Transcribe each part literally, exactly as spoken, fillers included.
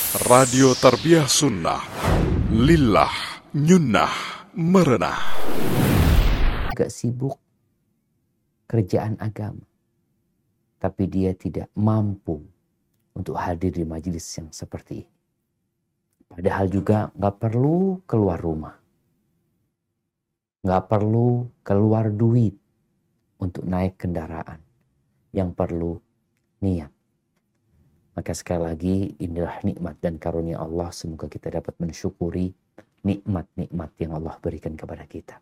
Radio Tarbiyah Sunnah, Lillah, Nyunnah, Merenah. Agak sibuk kerjaan agama, tapi dia tidak mampu untuk hadir di majelis yang seperti ini. Padahal juga nggak perlu keluar rumah, nggak perlu keluar duit untuk naik kendaraan. Yang perlu niat. Maka sekali lagi, inilah nikmat dan karunia Allah. Semoga kita dapat mensyukuri nikmat-nikmat yang Allah berikan kepada kita.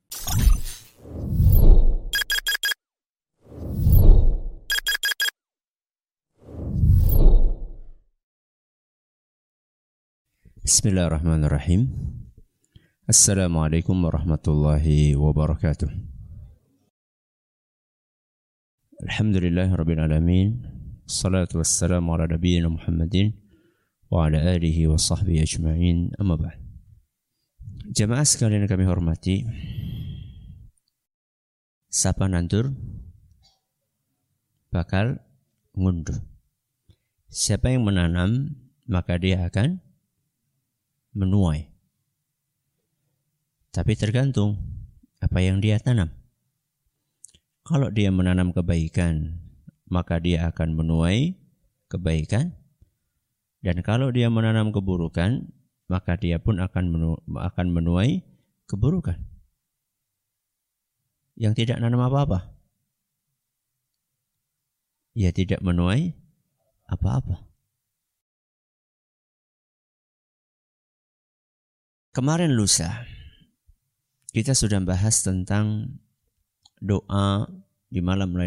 Bismillahirrahmanirrahim. Assalamualaikum warahmatullahi wabarakatuh. Alhamdulillahirabbil alamin. Salatu wassalamu ala nabiyyina Muhammadin wa ala alihi wa sahbihi ajma'in. Amma ba'd. Jamaah sekalian kami hormati, sapa nandur bakal ngunduh. Siapa yang menanam, maka dia akan menuai. Tapi tergantung apa yang dia tanam. Kalau dia menanam kebaikan, maka dia akan menuai kebaikan. Dan kalau dia menanam keburukan, maka dia pun akan menu, akan menuai keburukan. Yang tidak menanam apa-apa, ia tidak menuai apa-apa. Kemarin lusa kita sudah bahas tentang doa di malam